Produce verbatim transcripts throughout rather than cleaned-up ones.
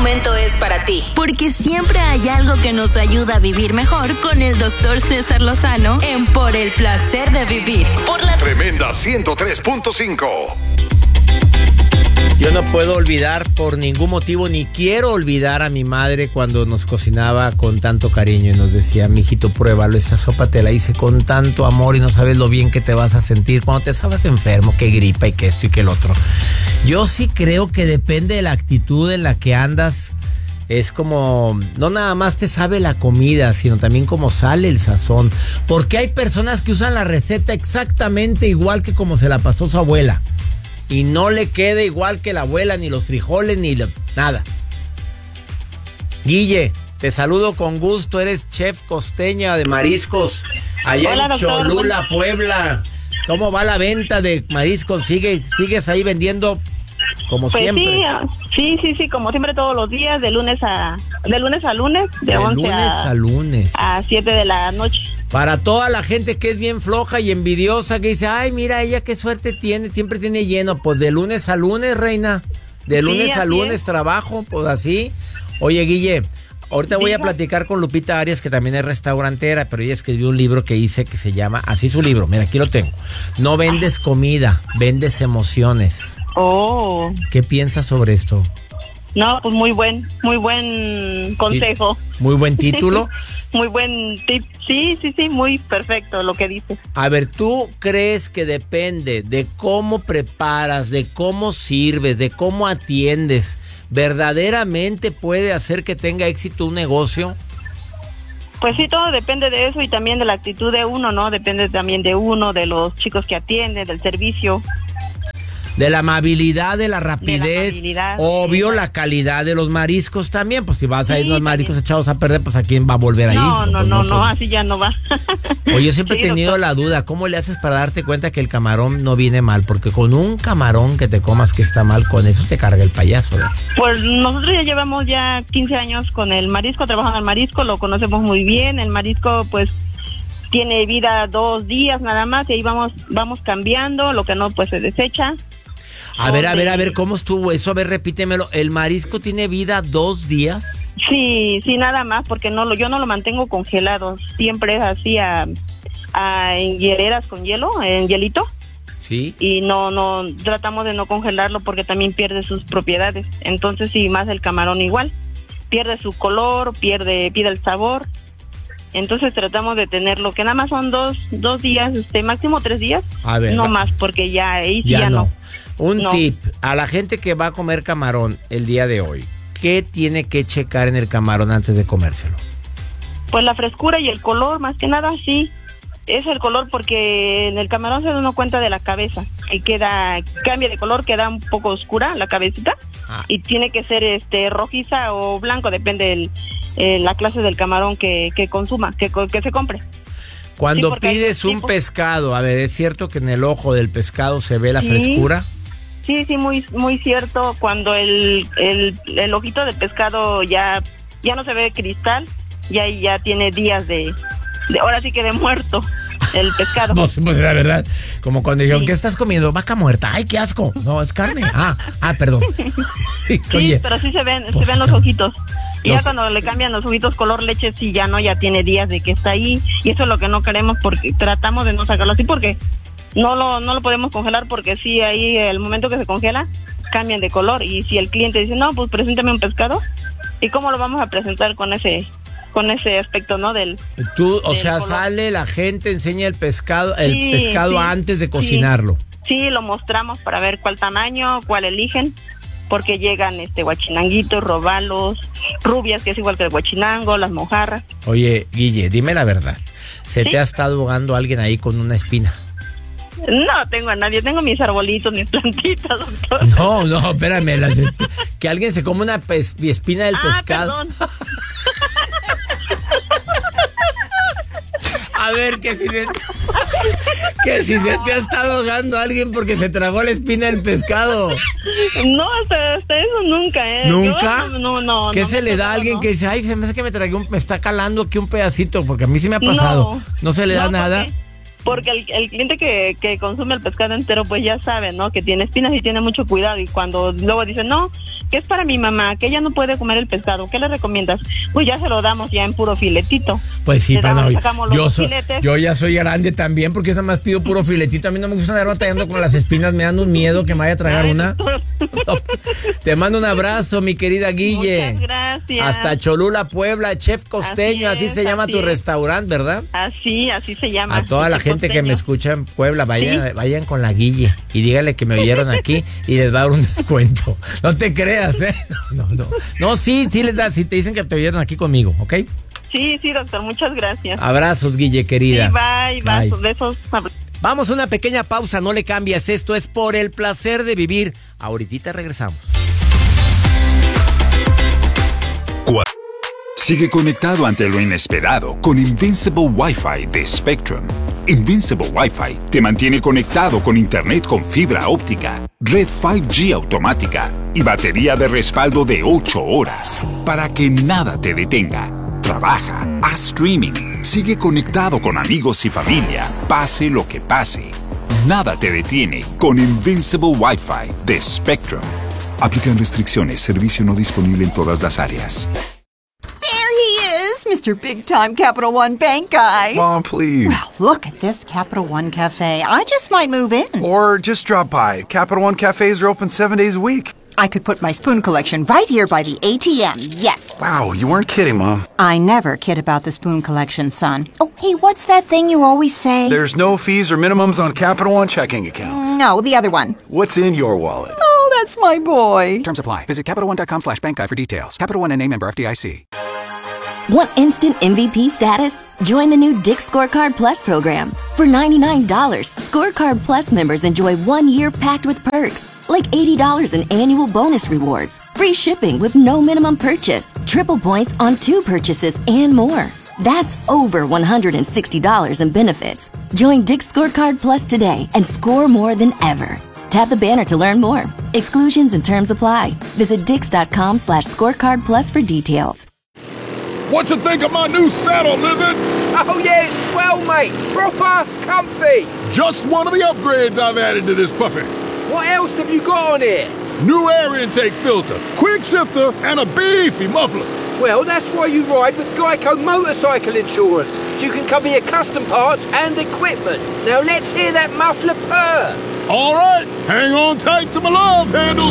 momento es para ti, porque siempre hay algo que nos ayuda a vivir mejor con el doctor César Lozano en Por el Placer de Vivir. Por la Tremenda ciento tres punto cinco. Yo no puedo olvidar por ningún motivo, ni quiero olvidar a mi madre cuando nos cocinaba con tanto cariño y nos decía: mijito, pruébalo, esta sopa te la hice con tanto amor y no sabes lo bien que te vas a sentir cuando te estabas enfermo, que gripa y que esto y que el otro. Yo sí creo que depende de la actitud en la que andas. Es como, no nada más te sabe la comida, sino también cómo sale el sazón. Porque hay personas que usan la receta exactamente igual que como se la pasó su abuela. Y no le queda igual que la abuela, ni los frijoles, ni lo, nada. Guille, te saludo con gusto. Eres chef costeña de mariscos allá Hola, en doctor. Cholula, Puebla. ¿Cómo va la venta de mariscos? ¿Sigue, ¿Sigues ahí vendiendo como pues siempre? Sí, sí, sí, sí, como siempre todos los días, de lunes a de lunes a lunes, de, de once lunes a, a lunes. A siete de la noche. Para toda la gente que es bien floja y envidiosa, que dice: ay, mira ella qué suerte tiene, siempre tiene lleno. Pues de lunes a lunes, reina. De lunes sí, a lunes es. Trabajo, pues así. Oye, Guille, ahorita voy Diga. a platicar con Lupita Arias, que también es restaurantera, pero ella escribió un libro que dice que se llama, así su libro, mira, aquí lo tengo. No vendes comida, vendes emociones. Oh. ¿Qué piensas sobre esto? No, pues muy buen, muy buen consejo. Sí, muy buen título. Muy buen tip. Sí, sí, sí, muy perfecto lo que dices. A ver, ¿tú crees que depende de cómo preparas, de cómo sirves, de cómo atiendes, verdaderamente puede hacer que tenga éxito un negocio? Pues sí, todo depende de eso y también de la actitud de uno, ¿no? Depende también de uno, de los chicos que atienden, del servicio. De la amabilidad, de la rapidez, de la obvio, sí. La calidad de los mariscos también. Pues si vas a ir sí, los mariscos echados a perder, pues ¿a quién va a volver a ir? No, no, pues, no, no, no, pues. así ya no va. Oye, yo siempre sí, he tenido doctor. la duda, ¿cómo le haces para darte cuenta que el camarón no viene mal? Porque con un camarón que te comas que está mal, con eso te carga el payaso, ¿verdad? Pues nosotros ya llevamos ya quince años con el marisco, trabajando en el marisco, lo conocemos muy bien. El marisco, pues, tiene vida dos días nada más y ahí vamos, vamos cambiando, lo que no, pues se desecha. A ver, a ver, a ver, ¿cómo estuvo eso? A ver, repítemelo. ¿El marisco tiene vida dos días? Sí, sí, nada más, porque no lo, yo no lo mantengo congelado. Siempre es así a, a, en hieleras con hielo, en hielito. Sí. Y no, no, tratamos de no congelarlo porque también pierde sus propiedades. Entonces, sí, más el camarón igual. Pierde su color, pierde, pierde el sabor. Entonces tratamos de tenerlo, que nada más son dos, dos días, este, máximo tres días. A ver, no va. más, porque ya ahí sí ya, ya no. no. Un no. tip a la gente que va a comer camarón el día de hoy. ¿Qué tiene que checar en el camarón antes de comérselo? Pues la frescura y el color, más que nada, sí. Es el color porque en el camarón se da uno cuenta de la cabeza. Y queda, cambia de color, queda un poco oscura la cabecita. Ah. Y tiene que ser este rojiza o blanco, depende del Eh, la clase del camarón que, que consuma, que, que se compre. Cuando sí, pides un tipos. pescado, a ver, ¿es cierto que en el ojo del pescado se ve la sí, frescura? Sí, sí, muy muy cierto. Cuando el, el, el ojito del pescado ya, ya no se ve cristal, ya, ya tiene días de, de, ahora sí que de muerto el pescado. Pues, pues la verdad, como cuando dijeron, sí. ¿qué estás comiendo? Vaca muerta. ¡Ay, qué asco! No, es carne. Ah, ah, perdón. Sí, oye, pero sí se ven, pues, se ven los ojitos. Y los... ya cuando le cambian los ojitos color leche, sí, ya no, ya tiene días de que está ahí. Y eso es lo que no queremos, porque tratamos de no sacarlo así, porque no lo, no lo podemos congelar, porque sí, ahí el momento que se congela, cambian de color. Y si el cliente dice, no, pues preséntame un pescado, ¿y cómo lo vamos a presentar con ese con ese aspecto, no? Del Tú, o del sea, color. Sale, la gente enseña el pescado, el sí, pescado sí, antes de sí. cocinarlo. Sí, lo mostramos para ver cuál tamaño, cuál eligen, porque llegan este guachinanguitos, robalos, rubias, que es igual que el guachinango, las mojarras. Oye, Guille, dime la verdad. ¿Se ¿Sí? te ha estado ahogando alguien ahí con una espina? No tengo a nadie, tengo mis arbolitos, mis plantitas, doctor. No, no, espérame, las esp- que alguien se come una pes- espina del ah, pescado. Perdón. A ver, que si se que si se te ha estado ahogando alguien porque se tragó la espina del pescado. No, hasta, hasta eso nunca, ¿eh? ¿Nunca? Yo, no, no. ¿Qué no se me le da tocó, a alguien no. que dice, ay, se me hace que me tragué un, me está calando aquí un pedacito? Porque a mí sí me ha pasado. No, ¿No se le da no, nada? Porque, porque el, el cliente que, que consume el pescado entero, pues ya sabe, ¿no? Que tiene espinas y tiene mucho cuidado. Y cuando luego dicen, no, que es para mi mamá, que ella no puede comer el pescado, ¿qué le recomiendas? Pues ya se lo damos ya en puro filetito. Pues sí, Le pero damos, no, sacamos los yo, so, filetes. yo ya soy grande también porque yo nada más pido puro filetito. A mí no me gusta andar batallando con las espinas, me dan un miedo que me vaya a tragar Ay, una. Te mando un abrazo, mi querida Guille. Muchas gracias. Hasta Cholula, Puebla, Chef Costeño, así, Así es, se llama así tu es. restaurante, ¿verdad? Así, así se llama. A toda la Chef gente que Costeño. me escucha en Puebla, vayan, Sí. vayan con la Guille y dígale que me oyeron aquí y les va a dar un descuento. No te creas, ¿eh? No, no. No, sí, sí les da, sí te dicen que te oyeron aquí conmigo, ¿ok? Sí, sí, doctor, muchas gracias. Abrazos, Guille, querida. Sí, bye, bye, Bye. besos. Vamos a una pequeña pausa, no le cambies. Esto es Por el Placer de Vivir. Ahorita regresamos. Sigue conectado ante lo inesperado con Invincible Wi-Fi de Spectrum. Invincible Wi-Fi te mantiene conectado con internet con fibra óptica, red cinco G automática y batería de respaldo de ocho horas para que nada te detenga. Trabaja, haz streaming, sigue conectado con amigos y familia, pase lo que pase. Nada te detiene con Invincible Wi-Fi de Spectrum. Aplican restricciones, servicio no disponible en todas las áreas. There he is, Mister Big Time Capital One Bank guy. Mom, please. Well, look at this Capital One Cafe. I just might move in. Or just drop by. Capital One cafes are open seven days a week. I could put my spoon collection right here by the A T M, yes. Wow, you weren't kidding, Mom. I never kid about the spoon collection, son. Oh, hey, what's that thing you always say? There's no fees or minimums on Capital One checking accounts. No, the other one. What's in your wallet? Oh, that's my boy. Terms apply. Visit CapitalOne.com slash bank guy for details. Capital One N A member F D I C. Want instant M V P status? Join the new Dick's Scorecard Plus program. For ninety-nine dollars, Scorecard Plus members enjoy one year packed with perks, like eighty dollars in annual bonus rewards, free shipping with no minimum purchase, triple points on two purchases, and more. That's over one hundred sixty dollars in benefits. Join Dick's Scorecard Plus today and score more than ever. Tap the banner to learn more. Exclusions and terms apply. Visit dix.com slash scorecard plus for details. What you think of my new saddle, Lizard? Oh yeah, it's swell, mate. Proper comfy. Just one of the upgrades I've added to this puppy. What else have you got on here? New air intake filter, quick shifter, and a beefy muffler. Well, that's why you ride with Geico Motorcycle Insurance, so you can cover your custom parts and equipment. Now let's hear that muffler purr. All right, hang on tight to my love handles.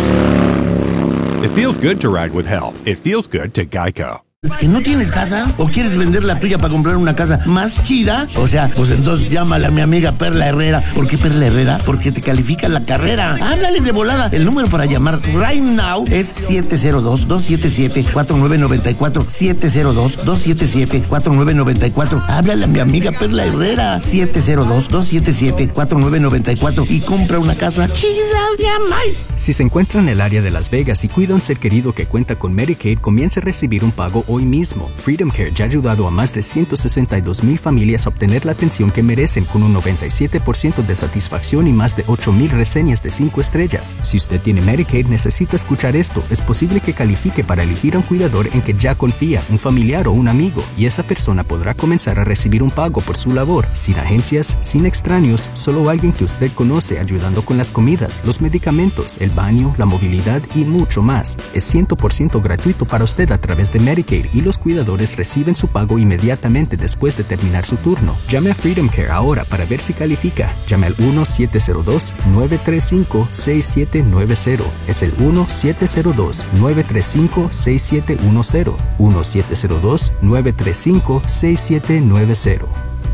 It feels good to ride with help. It feels good to Geico. ¿Que no tienes casa? ¿O quieres vender la tuya para comprar una casa más chida? O sea, pues entonces llámale a mi amiga Perla Herrera. ¿Por qué Perla Herrera? Porque te califica la carrera. Háblale de volada. El número para llamar right now es siete cero dos, dos siete siete, cuatro nueve nueve cuatro. siete cero dos, dos siete siete, cuatro nueve nueve cuatro. Háblale a mi amiga Perla Herrera. siete cero dos, dos siete siete, cuatro nueve nueve cuatro y compra una casa chida de amar. Si se encuentra en el área de Las Vegas y cuida a un ser querido que cuenta con Medicaid, comience a recibir un pago hoy mismo. Freedom Care ya ha ayudado a más de ciento sesenta y dos mil familias a obtener la atención que merecen con un noventa y siete por ciento de satisfacción y más de ocho mil reseñas de cinco estrellas. Si usted tiene Medicaid, necesita escuchar esto. Es posible que califique para elegir a un cuidador en que ya confía, un familiar o un amigo, y esa persona podrá comenzar a recibir un pago por su labor, sin agencias, sin extraños, solo alguien que usted conoce ayudando con las comidas, los medicamentos, el baño, la movilidad y mucho más. Es cien por ciento gratuito para usted a través de Medicaid y los cuidadores reciben su pago inmediatamente después de terminar su turno. Llame a Freedom Care ahora para ver si califica. Llame al uno siete cero dos, nueve tres cinco, seis siete nueve cero. Es el uno siete cero dos, nueve tres cinco, seis siete uno cero. uno siete cero dos, nueve tres cinco, seis siete nueve cero.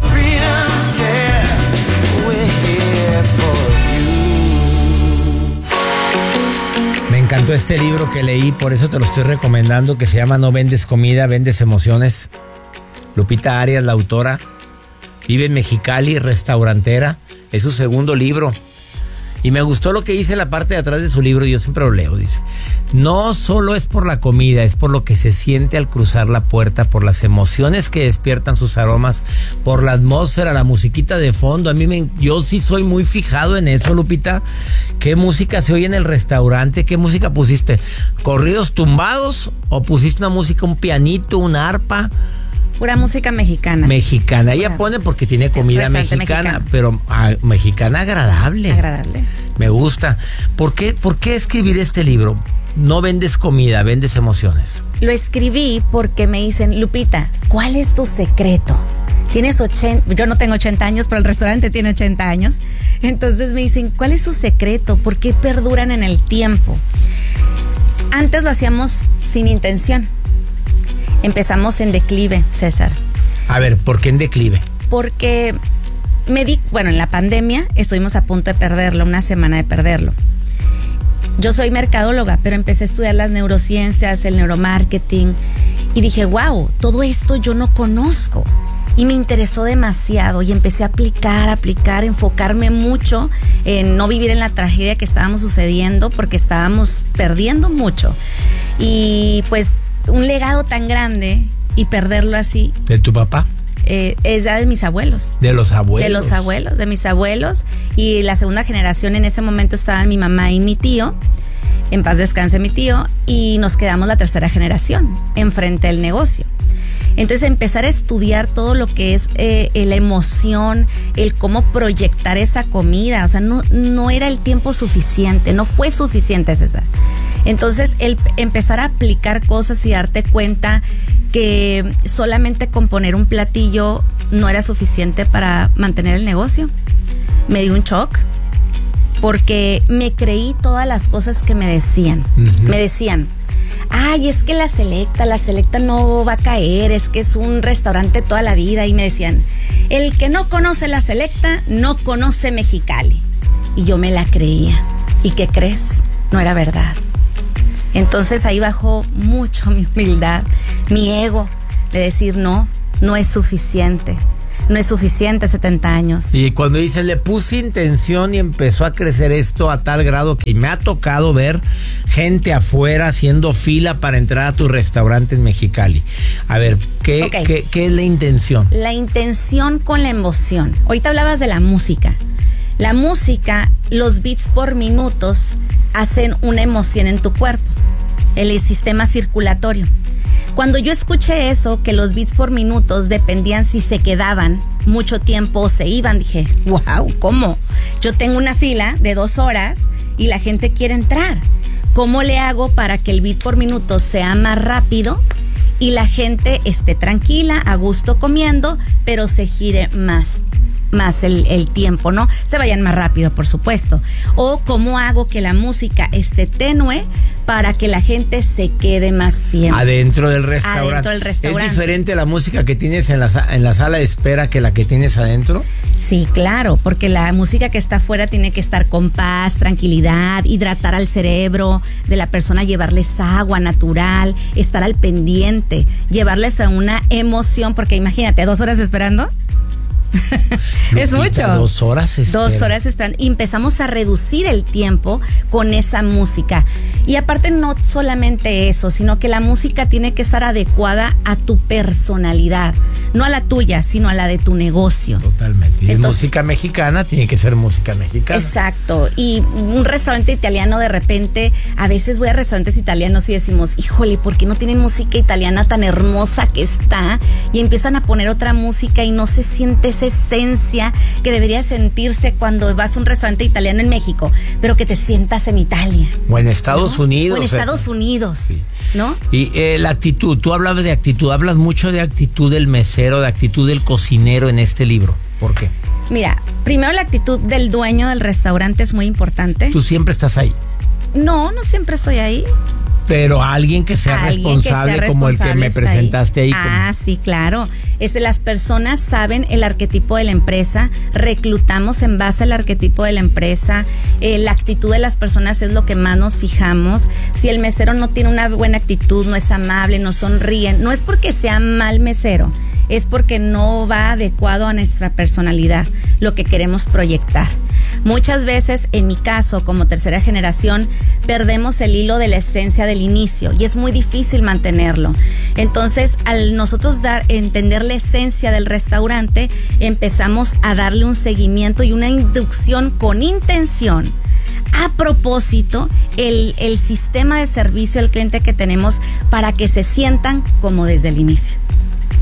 Me encantó este libro que leí, por eso te lo estoy recomendando, que se llama No vendes comida, vendes emociones. Lupita Arias, la autora, vive en Mexicali, restaurantera. Es su segundo libro. Y me gustó lo que dice en la parte de atrás de su libro, yo siempre lo leo, dice: no solo es por la comida, es por lo que se siente al cruzar la puerta, por las emociones que despiertan sus aromas, por la atmósfera, la musiquita de fondo. A mí me, yo sí soy muy fijado en eso, Lupita. ¿Qué música se oye en el restaurante? ¿Qué música pusiste? ¿Corridos tumbados? ¿O pusiste una música, un pianito, una arpa? Pura música mexicana. Mexicana. Ella pone porque tiene comida mexicana, mexicana, pero ah, mexicana agradable. Agradable. Me gusta. ¿Por qué, ¿Por qué escribir este libro? No vendes comida, vendes emociones. Lo escribí porque me dicen, Lupita, ¿cuál es tu secreto? Tienes ochenta, yo no tengo ochenta años, pero el restaurante tiene ochenta años. Entonces me dicen, ¿cuál es su secreto? ¿Por qué perduran en el tiempo? Antes lo hacíamos sin intención. Empezamos en declive, César. A ver, ¿por qué en declive? Porque me di, bueno, en la pandemia estuvimos a punto de perderlo, una semana de perderlo. Yo soy mercadóloga, pero empecé a estudiar las neurociencias, el neuromarketing, y dije, wow, todo esto yo no conozco. Y me interesó demasiado y empecé a aplicar, aplicar, enfocarme mucho en no vivir en la tragedia que estábamos sucediendo porque estábamos perdiendo mucho. Y pues un legado tan grande y perderlo así. ¿De tu papá? Eh, es ya de mis abuelos. De los abuelos. De los abuelos, de mis abuelos. Y la segunda generación en ese momento estaban mi mamá y mi tío. En paz descanse mi tío. Y nos quedamos la tercera generación enfrente del negocio. Entonces empezar a estudiar todo lo que es eh, la emoción, el cómo proyectar esa comida, o sea, no, no era el tiempo suficiente, no fue suficiente, César. Entonces el empezar a aplicar cosas y darte cuenta que solamente con poner un platillo no era suficiente para mantener el negocio, me dio un shock. Porque me creí todas las cosas que me decían. Uh-huh. Me decían, ay, es que la Selecta, la Selecta no va a caer, es que es un restaurante toda la vida. Y me decían, el que no conoce la Selecta, no conoce Mexicali. Y yo me la creía. ¿Y qué crees? No era verdad. Entonces ahí bajó mucho mi humildad, mi ego, de decir, no, no es suficiente. No es suficiente setenta años. Y cuando dice, le puse intención y empezó a crecer esto a tal grado que me ha tocado ver gente afuera haciendo fila para entrar a tu restaurante en Mexicali. A ver, ¿qué, okay. ¿qué, qué es la intención? La intención con la emoción. Ahorita hablabas de la música. La música, los beats por minutos hacen una emoción en tu cuerpo, el sistema circulatorio. Cuando yo escuché eso, que los beats por minutos dependían si se quedaban mucho tiempo o se iban, dije, wow, ¿cómo? Yo tengo una fila de dos horas y la gente quiere entrar. ¿Cómo le hago para que el beat por minuto sea más rápido y la gente esté tranquila, a gusto comiendo, pero se gire más? más el, el tiempo, ¿no? Se vayan más rápido, por supuesto. O cómo hago que la música esté tenue para que la gente se quede más tiempo. Adentro del restaurante. Adentro del restaurante. ¿Es diferente la música que tienes en la, en la sala de espera que la que tienes adentro? Sí, claro, porque la música que está afuera tiene que estar con paz, tranquilidad, hidratar al cerebro de la persona, llevarles agua natural, estar al pendiente, llevarles a una emoción, porque imagínate, dos horas esperando. Es mucho. Dos horas esperando. Dos horas esperando. Y empezamos a reducir el tiempo con esa música. Y aparte no solamente eso, sino que la música tiene que estar adecuada a tu personalidad. No a la tuya, sino a la de tu negocio. Totalmente. Y Entonces, música mexicana tiene que ser música mexicana. Exacto. Y un restaurante italiano, de repente, a veces voy a restaurantes italianos y decimos, híjole, ¿por qué no tienen música italiana tan hermosa que está? Y empiezan a poner otra música y no se siente esa esencia que debería sentirse cuando vas a un restaurante italiano en México, pero que te sientas en Italia. O en Estados ¿no? Unidos. O en Estados Unidos, sí. ¿no? Y eh, la actitud, tú hablabas de actitud, hablas mucho de actitud del mesero, de actitud del cocinero en este libro. ¿Por qué? Mira, primero la actitud del dueño del restaurante es muy importante. ¿Tú siempre estás ahí? No, no siempre estoy ahí. Pero alguien que sea alguien responsable, que sea como responsable el que me presentaste ahí. ahí ah, como... sí, claro. Es, las personas saben el arquetipo de la empresa, reclutamos en base al arquetipo de la empresa, eh, la actitud de las personas es lo que más nos fijamos. Si el mesero no tiene una buena actitud, no es amable, no sonríe, no es porque sea mal mesero, es porque no va adecuado a nuestra personalidad, lo que queremos proyectar. Muchas veces, en mi caso, como tercera generación, perdemos el hilo de la esencia del inicio y es muy difícil mantenerlo. Entonces, al nosotros dar, entender la esencia del restaurante, empezamos a darle un seguimiento y una inducción con intención. A propósito, el, el sistema de servicio al cliente que tenemos para que se sientan como desde el inicio.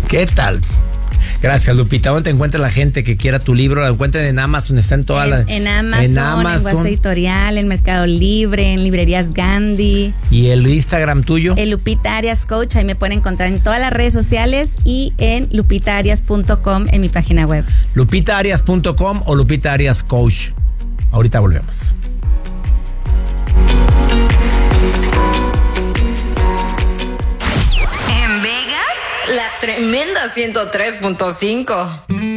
¿Qué tal? Gracias, Lupita. ¿Dónde te encuentra la gente que quiera tu libro? La encuentran en Amazon, está en toda la... En Amazon, en, Amazon. en Guasa Editorial, en Mercado Libre, en Librerías Gandhi. ¿Y el Instagram tuyo? El Lupita Arias Coach, ahí me pueden encontrar en todas las redes sociales y en lupita arias punto com en mi página web. lupita arias punto com o Lupita Arias Coach. Ahorita volvemos. La tremenda ciento tres punto cinco.